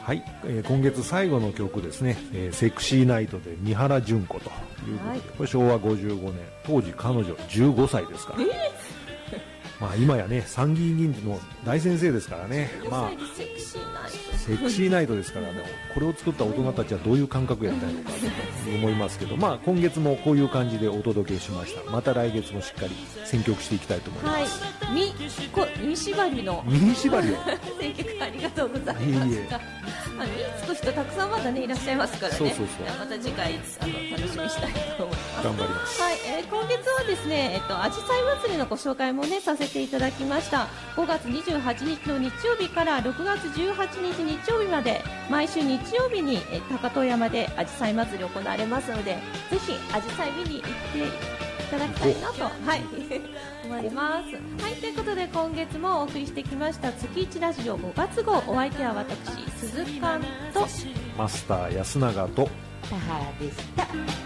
はい、今月最後の曲ですね、セクシーナイトで三原純子ということで、これ昭和55年、当時彼女15歳ですから、まあ今やね参議院議員の大先生ですからね、まあセクシーナイトですからね、これを作った大人たちはどういう感覚やったのかと思いますけど、まあ今月もこういう感じでお届けしました。また来月もしっかり選曲していきたいと思います。 はい、ミ縛りのミ縛りを選曲ありがとうございました。見つく人たくさんまだねいらっしゃいますからね。 そうまた次回楽しみにしたいと思います。 頑張ります。 はい、今月はですね、あじさい祭りのご紹介もねさせていただきました。5月28日の日曜日から6月18日日曜日まで毎週日曜日に高遠山であじさい祭り行われますので、ぜひあじさい見に行っていただきたいなと、はい、思います。はい、ということで今月もお送りしてきました月一ラジオ5月号、お相手は私鈴鹿とマスター安永と田原でした。